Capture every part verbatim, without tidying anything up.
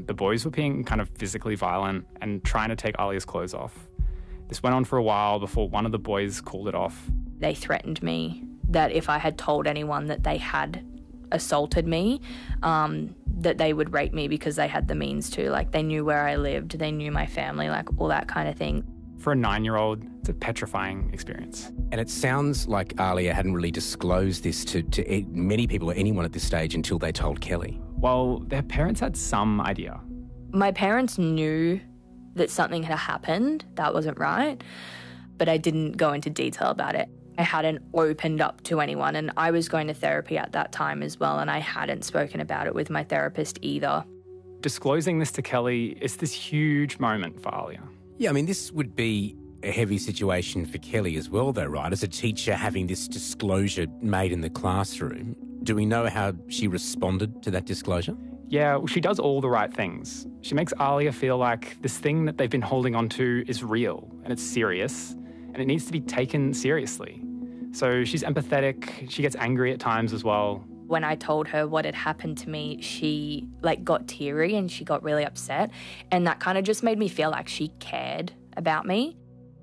the boys were being kind of physically violent and trying to take Alia's clothes off. This went on for a while before one of the boys called it off. They threatened me that if I had told anyone that they had assaulted me, um, that they would rape me because they had the means to. Like, they knew where I lived, they knew my family, like all that kind of thing. For a nine-year-old, it's a petrifying experience. And it sounds like Alia hadn't really disclosed this to, to many people or anyone at this stage until they told Kelly. Well, their parents had some idea. My parents knew that something had happened that wasn't right, but I didn't go into detail about it. I hadn't opened up to anyone, and I was going to therapy at that time as well, and I hadn't spoken about it with my therapist either. Disclosing this to Kelly is this huge moment for Alia. Yeah, I mean, this would be a heavy situation for Kelly as well, though, right? As a teacher, having this disclosure made in the classroom. Do we know how she responded to that disclosure? Yeah, well, she does all the right things. She makes Alia feel like this thing that they've been holding on to is real and it's serious and it needs to be taken seriously. So she's empathetic, she gets angry at times as well. When I told her what had happened to me, she like got teary and she got really upset, and that kind of just made me feel like she cared about me.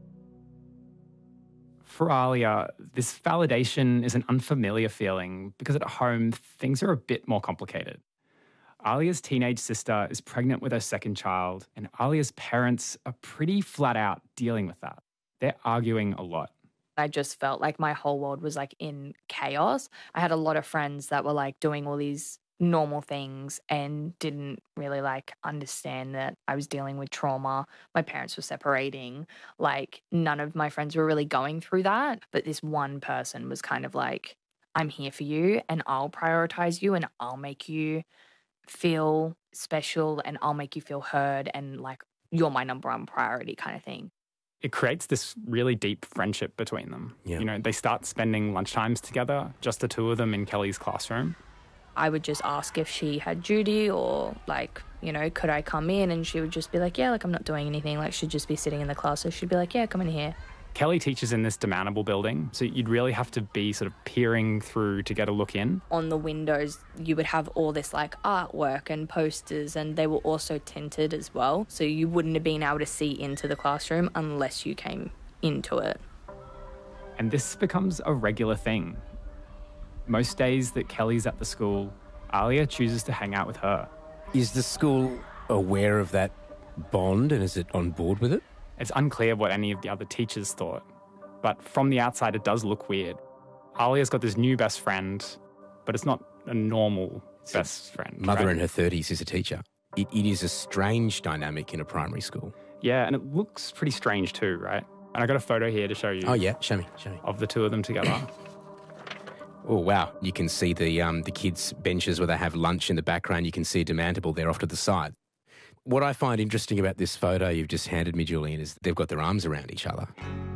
For Alia, this validation is an unfamiliar feeling because at home things are a bit more complicated. Alia's teenage sister is pregnant with her second child, and Alia's parents are pretty flat out dealing with that. They're arguing a lot. I just felt like my whole world was like in chaos. I had a lot of friends that were like doing all these normal things and didn't really like understand that I was dealing with trauma. My parents were separating. Like, none of my friends were really going through that. But this one person was kind of like, I'm here for you and I'll prioritize you and I'll make you feel special and I'll make you feel heard and like you're my number one priority kind of thing. It creates this really deep friendship between them. Yeah. You know, they start spending lunchtimes together, just the two of them in Kelly's classroom. I would just ask if she had duty or like, you know, could I come in? And she would just be like, yeah, like I'm not doing anything. Like she'd just be sitting in the class. So she'd be like, yeah, come in here. Kelly teaches in this demountable building, so you'd really have to be sort of peering through to get a look in. On the windows, you would have all this like artwork and posters, and they were also tinted as well. So you wouldn't have been able to see into the classroom unless you came into it. And this becomes a regular thing. Most days that Kelly's at the school, Alia chooses to hang out with her. Is the school aware of that bond and is it on board with it? It's unclear what any of the other teachers thought, but from the outside it does look weird. Alia's got this new best friend, but it's not a normal So best friend. Mother right? in her thirties is a teacher. It, it is a strange dynamic in a primary school. Yeah, and it looks pretty strange too, right? And I got a photo here to show you. Oh yeah, show me, show me. Of the two of them together. Oh wow, you can see the um, the kids' benches where they have lunch in the background. You can see a demountable there off to the side. What I find interesting about this photo you've just handed me, Julian, is they've got their arms around each other.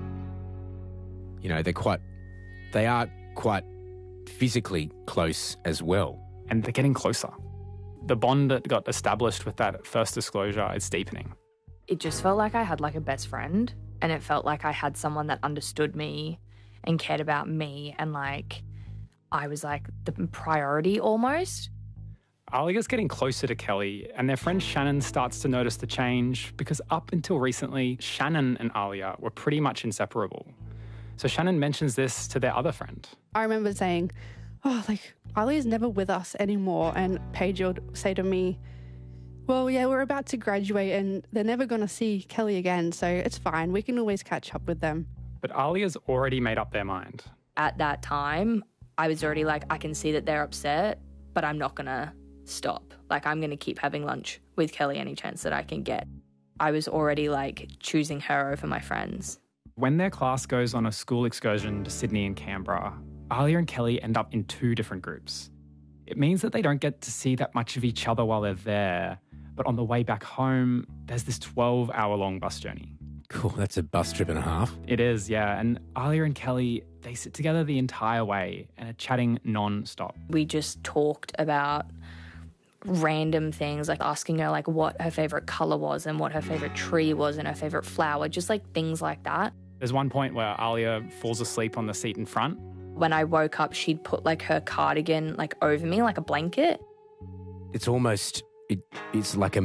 You know, they're quite, they are quite physically close as well. And they're getting closer. The bond that got established with that first disclosure is deepening. It just felt like I had like a best friend, and it felt like I had someone that understood me and cared about me, and like I was like the priority almost. Alia's getting closer to Kelly, and their friend Shannon starts to notice the change because up until recently, Shannon and Alia were pretty much inseparable. So Shannon mentions this to their other friend. I remember saying, oh, like, Alia's never with us anymore. And Paige would say to me, well, yeah, we're about to graduate and they're never going to see Kelly again, so it's fine. We can always catch up with them. But Alia's already made up their mind. At that time, I was already like, I can see that they're upset, but I'm not going to stop. Like, I'm going to keep having lunch with Kelly any chance that I can get. I was already like choosing her over my friends. When their class goes on a school excursion to Sydney and Canberra, Alia and Kelly end up in two different groups. It means that they don't get to see that much of each other while they're there, but on the way back home, there's this twelve-hour-long bus journey. Cool, that's a bus trip and a half. It is, yeah. And Alia and Kelly, they sit together the entire way and are chatting non-stop. We just talked about random things, like asking her like what her favourite colour was and what her favourite tree was and her favourite flower, just like things like that. There's one point where Alia falls asleep on the seat in front. When I woke up, she'd put like her cardigan like over me, like a blanket. It's almost, it, it's like a